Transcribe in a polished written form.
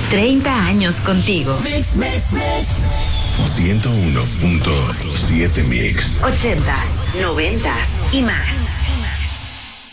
30 años contigo. Mix. 101.7 Mix. 80s, 90s y más.